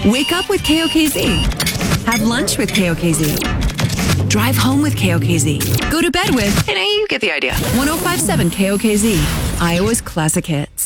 Wake up with KOKZ. Have lunch with KOKZ. Drive home with KOKZ. Go to bed with, you get the idea. 105.7 KOKZ, Iowa's classic hits.